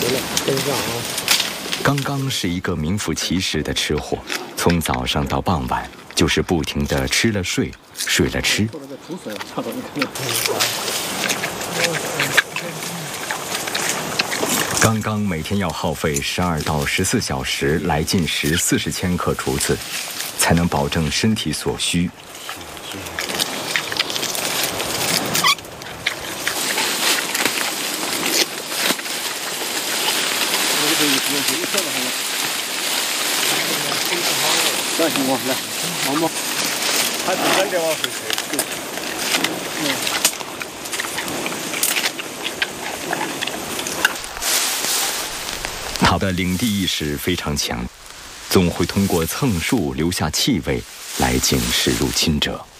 刚刚是一个名副其实的吃货，从早上到傍晚就是不停地吃了睡，睡了吃。刚刚每天要耗费12到14小时来进食40千克竹子，才能保证身体所需。 来，行我来，毛毛，还不敢给我回去。 他的领地意识非常强，总会通过蹭树留下气味来警示入侵者。